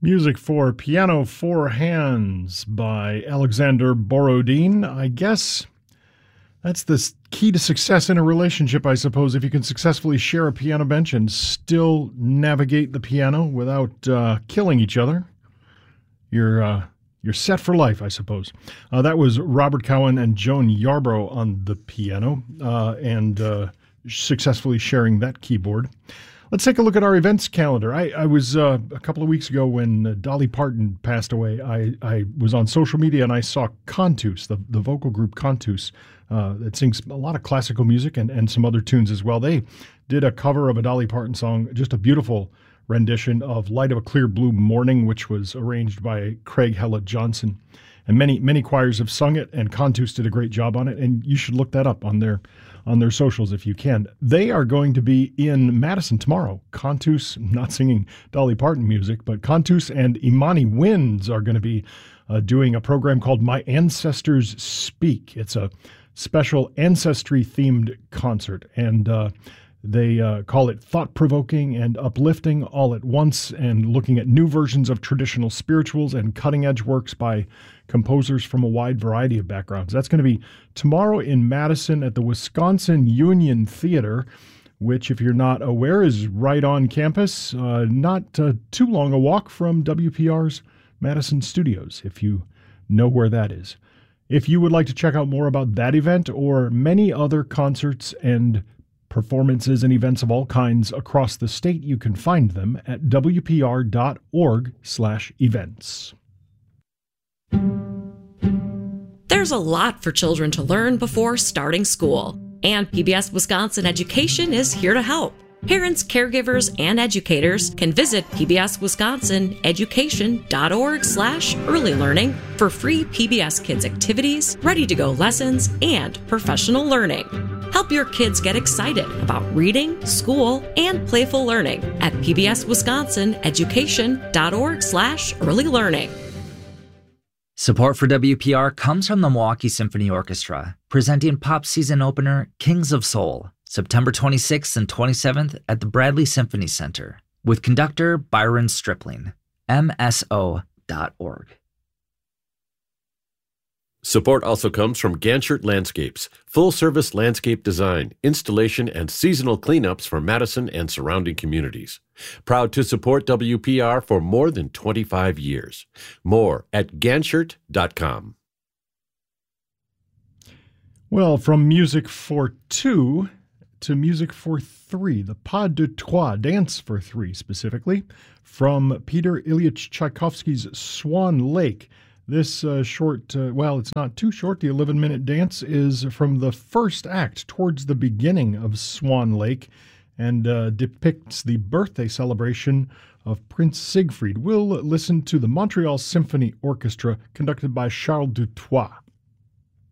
Music for Piano Four Hands by Alexander Borodin. I guess that's the key to success in a relationship, I suppose, if you can successfully share a piano bench and still navigate the piano without killing each other. You're set for life, I suppose. That was Robert Cowan and Joan Yarbrough on the piano and successfully sharing that keyboard. Let's take a look at our events calendar. I was, a couple of weeks ago when Dolly Parton passed away, I was on social media and I saw Contus, the vocal group Contus, that sings a lot of classical music and some other tunes as well. They did a cover of a Dolly Parton song, just a beautiful rendition of Light of a Clear Blue Morning, which was arranged by Craig Hellett Johnson. And many choirs have sung it, and Contus did a great job on it, and you should look that up on their socials if you can. They are going to be in Madison tomorrow. Contus, not singing Dolly Parton music, but Contus and Imani Winds are going to be doing a program called My Ancestors Speak. It's a special ancestry-themed concert, and they call it thought-provoking and uplifting all at once, and looking at new versions of traditional spirituals and cutting-edge works by composers from a wide variety of backgrounds. That's going to be tomorrow in Madison at the Wisconsin Union Theater, which, if you're not aware, is right on campus, not too long a walk from WPR's Madison studios, if you know where that is. If you would like to check out more about that event or many other concerts and performances and events of all kinds across the state, you can find them at wpr.org/events. There's a lot for children to learn before starting school, and PBS Wisconsin Education is here to help. Parents, caregivers, and educators can visit pbswisconsineducation.org/early learning for free PBS Kids activities, ready-to-go lessons, and professional learning. Help your kids get excited about reading, school, and playful learning at pbswisconsineducation.org/early learning. Support for WPR comes from the Milwaukee Symphony Orchestra, presenting pop season opener Kings of Soul, September 26th and 27th at the Bradley Symphony Center, with conductor Byron Stripling, mso.org. Support also comes from Ganchert Landscapes, full-service landscape design, installation, and seasonal cleanups for Madison and surrounding communities. Proud to support WPR for more than 25 years. More at ganchert.com. Well, from music for two to music for three, the Pas de Trois, Dance for Three specifically, from Peter Ilyich Tchaikovsky's Swan Lake. This short, it's not too short. The 11-minute dance is from the first act towards the beginning of Swan Lake and depicts the birthday celebration of Prince Siegfried. We'll listen to the Montreal Symphony Orchestra conducted by Charles Dutoit.